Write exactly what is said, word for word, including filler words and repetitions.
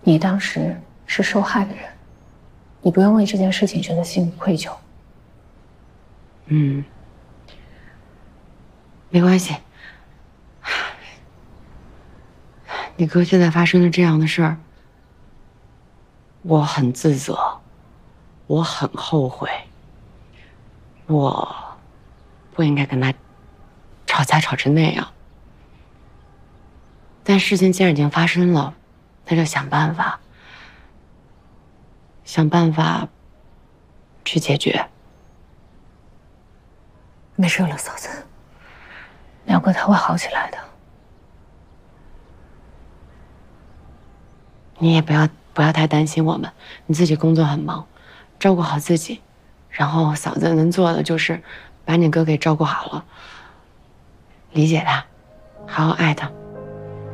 你当时是受害的人，你不用为这件事情觉得心里愧疚。 嗯，没关系。你哥现在发生了这样的事儿，我很自责，我很后悔，我不应该跟他吵架吵成那样。但事情既然已经发生了，那就想办法，想办法去解决。 没事了，嫂子，苗哥他会好起来的。 你也不要不要太担心我们，你自己工作很忙，照顾好自己，然后嫂子能做的就是把你哥给照顾好了，理解他，好好爱他。